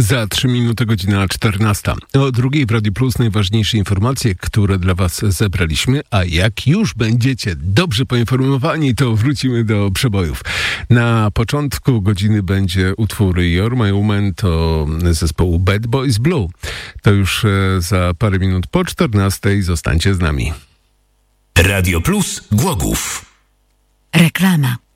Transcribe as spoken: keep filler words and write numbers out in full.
Za trzy minuty godzina czternasta. O drugiej w Radiu Plus najważniejsze informacje, które dla Was zebraliśmy, a jak już będziecie dobrze poinformowani, to wrócimy do przebojów. Na początku godziny będzie utwór You're My Woman, to zespołu Bad Boys Blue. To już za parę minut po czternastej. Zostańcie z nami. Radio Plus Głogów. Reklama.